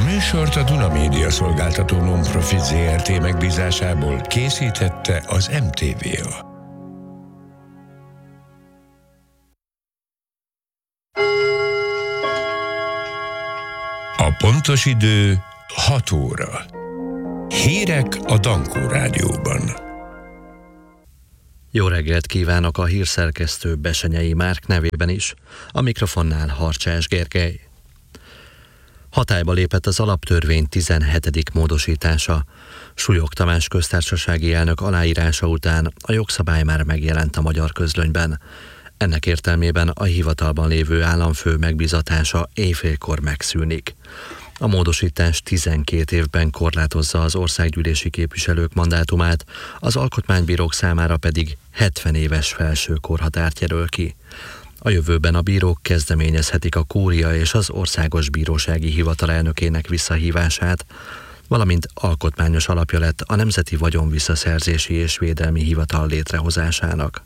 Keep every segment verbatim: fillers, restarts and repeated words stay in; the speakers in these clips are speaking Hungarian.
műsort a Duna Média Szolgáltató Non-Profit zé er té megbízásából készítette az em té vé á. A pontos idő hat óra. Hírek a Dankó Rádióban. Jó reggelt kívánok a hírszerkesztő Besenyei Márk nevében is. A mikrofonnál Harcsás Gergely. Hatályba lépett az alaptörvény tizenhetedik módosítása. Súlyog Tamás köztársasági elnök aláírása után a jogszabály már megjelent a magyar közlönyben. Ennek értelmében a hivatalban lévő államfő megbízatása éjfélkor megszűnik. A módosítás tizenkét évben korlátozza az országgyűlési képviselők mandátumát, az alkotmánybírók számára pedig hetven éves felső korhatárt jelöl ki. A jövőben a bírók kezdeményezhetik a kúria és az országos bírósági hivatal elnökének visszahívását, valamint alkotmányos alapja lett a Nemzeti Vagyonvisszaszerzési és Védelmi Hivatal létrehozásának.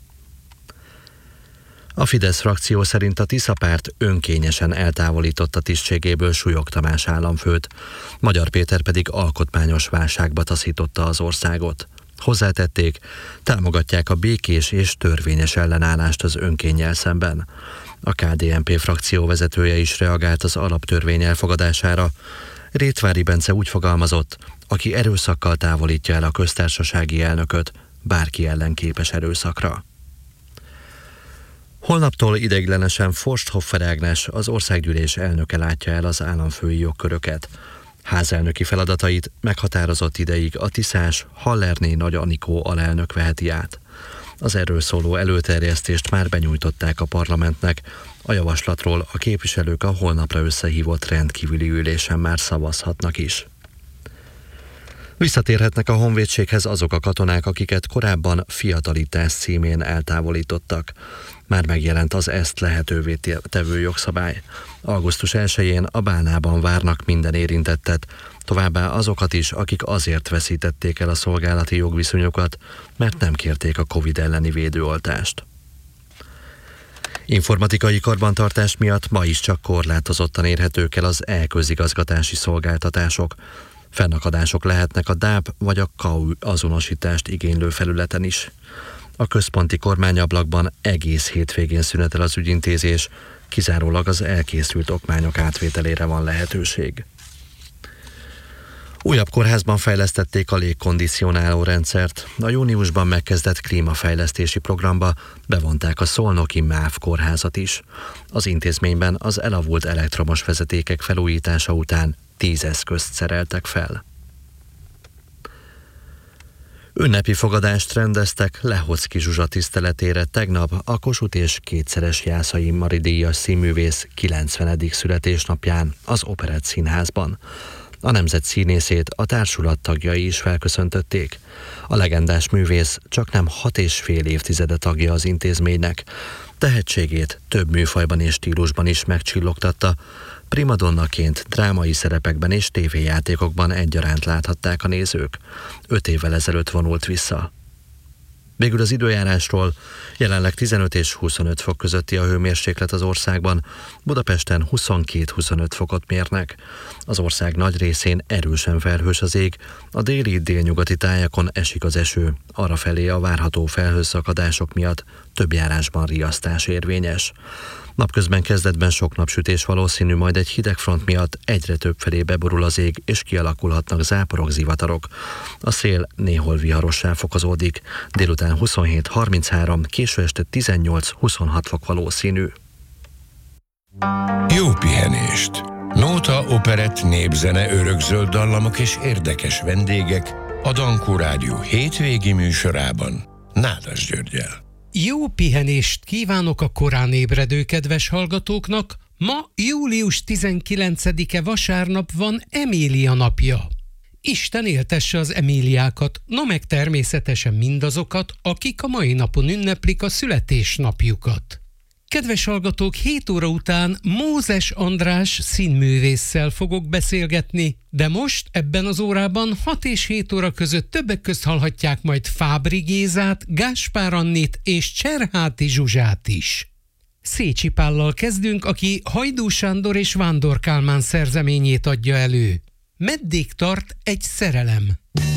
A Fidesz frakció szerint a Tisza párt önkényesen eltávolította tisztségéből Súlyog Tamás államfőt, Magyar Péter pedig alkotmányos válságba taszította az országot. Hozzátették, támogatják a békés és törvényes ellenállást az önkénnyel szemben. A ká dé en pé frakció vezetője is reagált az alaptörvény elfogadására. Rétvári Bence úgy fogalmazott, aki erőszakkal távolítja el a köztársasági elnököt, bárki ellen képes erőszakra. Holnaptól ideiglenesen Forsthoffer Ágnes, az országgyűlés elnöke látja el az államfői jogköröket. Házelnöki feladatait meghatározott ideig a tiszás Hallerné Nagy Anikó alelnök veheti át. Az erről szóló előterjesztést már benyújtották a parlamentnek, a javaslatról a képviselők a holnapra összehívott rendkívüli ülésen már szavazhatnak is. Visszatérhetnek a honvédséghez azok a katonák, akiket korábban fiatalítás címén eltávolítottak. Már megjelent az ezt lehetővé tevő jogszabály. augusztus elsején a Bálnában várnak minden érintettet, továbbá azokat is, akik azért veszítették el a szolgálati jogviszonyokat, mert nem kérték a Covid elleni védőoltást. Informatikai karbantartás miatt ma is csak korlátozottan érhetők el az e-közigazgatási szolgáltatások. Fennakadások lehetnek a dáp vagy a ká u azonosítást igénylő felületen is. A központi kormányablakban egész hétvégén szünetel az ügyintézés, kizárólag az elkészült okmányok átvételére van lehetőség. Újabb kórházban fejlesztették a légkondicionáló rendszert. A júniusban megkezdett klímafejlesztési programba bevonták a szolnoki MÁV kórházat is. Az intézményben az elavult elektromos vezetékek felújítása után tíz eszközt szereltek fel. Ünnepi fogadást rendeztek Lehocki Zsuzsa tiszteletére tegnap a Kossuth és kétszeres Jászai Mari díjas színművész kilencvenedik születésnapján az Operett Színházban. A nemzet színészét a társulat tagjai is felköszöntötték. A legendás művész csaknem hat és fél évtizede tagja az intézménynek. Tehetségét több műfajban és stílusban is megcsillogtatta. Primadonnaként drámai szerepekben és tévéjátékokban egyaránt láthatták a nézők. Öt évvel ezelőtt vonult vissza. Végül az időjárásról: jelenleg tizenöt és huszonöt fok közötti a hőmérséklet az országban, Budapesten huszonkét-huszonöt fokot mérnek. Az ország nagy részén erősen felhős az ég, a déli délnyugati tájakon esik az eső, arrafelé a várható felhőszakadások miatt több járásban riasztás érvényes. Napközben kezdetben sok napsütés valószínű, majd egy hidegfront miatt egyre több felé beborul az ég, és kialakulhatnak záporok, zivatarok. A szél néhol viharossá fokozódik, délután huszonhét harminchárom, késő este tizennyolc-huszonhat fok valószínű. Jó pihenést! Nóta, operett, népzene, örökzöld dallamok és érdekes vendégek a Dankó Rádió hétvégi műsorában Nádas Györggyel. Jó pihenést kívánok a korán ébredő kedves hallgatóknak! Ma július tizenkilencedike vasárnap van Emília napja. Isten éltesse az Emíliákat, no meg természetesen mindazokat, akik a mai napon ünneplik a születésnapjukat. Kedves hallgatók, hét óra után Mózes András színművésszel fogok beszélgetni, de most ebben az órában hat és hét óra között többek közt hallhatják majd Fábry Gézát, Gáspár Annit és Cserháti Zsuzsát is. Szécsi Pállal kezdünk, aki Hajdú Sándor és Vándor Kálmán szerzeményét adja elő. Meddig tart egy szerelem?